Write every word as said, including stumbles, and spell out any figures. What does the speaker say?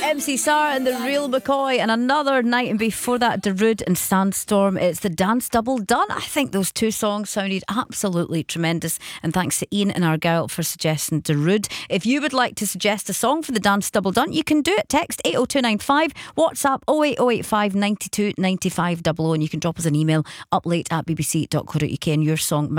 M C Sarr and the Real McCoy, and another night, and before that Darude and Sandstorm. It's the Dance Double Done. I think those two songs sounded absolutely tremendous, and thanks to Ian and Argyle for suggesting Darude. If you would like to suggest a song for the Dance Double Done, you can do it. Text eight oh two nine five, WhatsApp oh eight oh eight five nine two nine five double oh, and you can drop us an email, uplate at bbc dot co dot uk, and your song